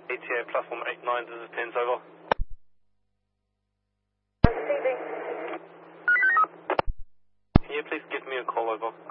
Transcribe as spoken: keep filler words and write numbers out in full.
E T A platform eight nine, this is pins over. Receiving. Can you please give me a call over?